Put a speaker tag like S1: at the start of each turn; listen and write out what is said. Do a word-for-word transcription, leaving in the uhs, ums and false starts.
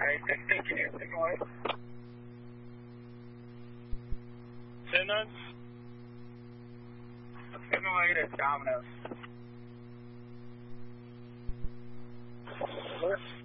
S1: Alright, sixteen, can you signal it?
S2: ten nine?
S1: Signal eight at Domino's.